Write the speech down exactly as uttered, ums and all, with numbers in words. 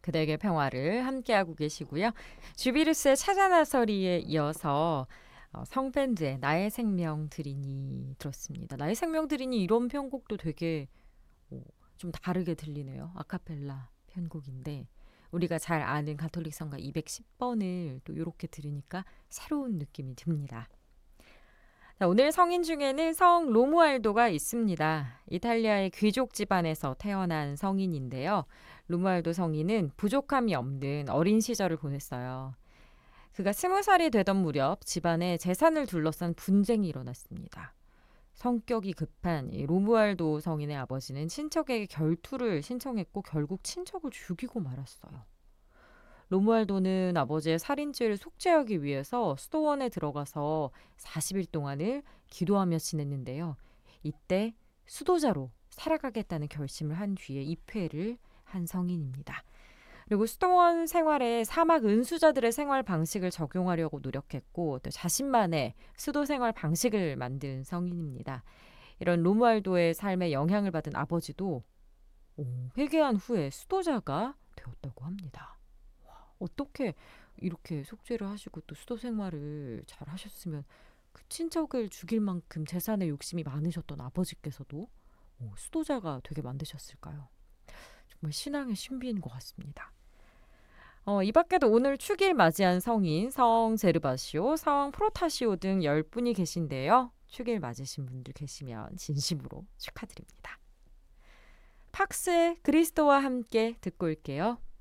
그대에게 평화를 함께하고 계시고요. 주비루스의 찾아 나서리에 이어서 어, 성밴드의 나의 생명 드리니 들었습니다. 나의 생명 드리니 이런 편곡도 되게 오, 좀 다르게 들리네요. 아카펠라 편곡인데 우리가 잘 아는 가톨릭 성가 이백십 번을 또 이렇게 들으니까 새로운 느낌이 듭니다. 자, 오늘 성인 중에는 성 로무알도가 있습니다. 이탈리아의 귀족 집안에서 태어난 성인인데요. 로무알도 성인은 부족함이 없는 어린 시절을 보냈어요. 그가 스무 살이 되던 무렵 집안에 재산을 둘러싼 분쟁이 일어났습니다. 성격이 급한 이 로무알도 성인의 아버지는 친척에게 결투를 신청했고 결국 친척을 죽이고 말았어요. 로무알도는 아버지의 살인죄를 속죄하기 위해서 수도원에 들어가서 사십 일 동안을 기도하며 지냈는데요. 이때 수도자로 살아가겠다는 결심을 한 뒤에 입회를 한 성인입니다. 그리고 수도원 생활에 사막 은수자들의 생활 방식을 적용하려고 노력했고 또 자신만의 수도 생활 방식을 만든 성인입니다. 이런 로무알도의 삶에 영향을 받은 아버지도 오, 회개한 후에 수도자가 되었다고 합니다. 어떻게 이렇게 속죄를 하시고 또 수도 생활을 잘 하셨으면 그 친척을 죽일 만큼 재산에 욕심이 많으셨던 아버지께서도 오, 수도자가 되게 만드셨을까요? 정말 신앙의 신비인 것 같습니다. 어, 이 밖에도 오늘 축일 맞이한 성인 성 제르바시오, 성 프로타시오 등 열 분이 계신데요. 축일 맞으신 분들 계시면 진심으로 축하드립니다. 팍스의 그리스도와 함께 듣고 올게요.